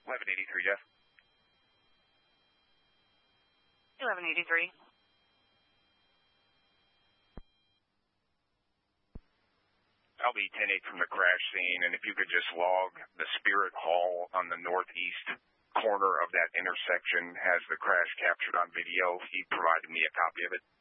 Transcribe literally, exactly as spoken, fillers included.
eleven eighty-three, Jeff. eleven eighty-three. I'll be ten eight from the crash scene, and if you could just log the Spirit Hall on the northeast corner of that intersection has the crash captured on video. He provided me a copy of it.